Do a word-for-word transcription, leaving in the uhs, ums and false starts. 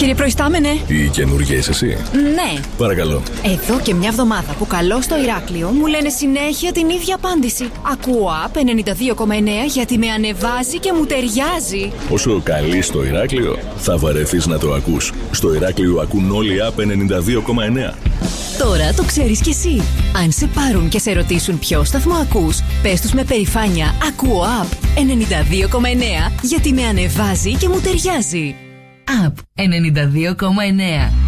Κύριε Προϊστάμενε. Η καινούργια είσαι εσύ? Ναι. Παρακαλώ. Εδώ και μια εβδομάδα που καλώ στο Ηράκλειο μου λένε συνέχεια την ίδια απάντηση. Ακούω App ενενήντα δύο κόμμα εννέα γιατί με ανεβάζει και μου ταιριάζει. Όσο καλεί στο Ηράκλειο, θα βαρεθείς να το ακούς. Στο Ηράκλειο ακούν όλοι App ενενήντα δύο κόμμα εννέα. Τώρα το ξέρεις κι εσύ. Αν σε πάρουν και σε ρωτήσουν ποιο σταθμό ακούς, πες τους με περηφάνεια ακούω App ενενήντα δύο κόμμα εννέα γιατί με ανεβάζει και μου ταιριάζει. App ενενήντα δύο κόμμα εννέα.